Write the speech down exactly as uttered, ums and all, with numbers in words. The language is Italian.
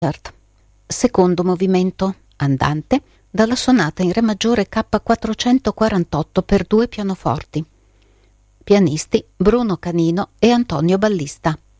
Secondo movimento, andante, dalla sonata in re maggiore K quattrocentoquarantotto per due pianoforti. Pianisti Bruno Canino e Antonio Ballista.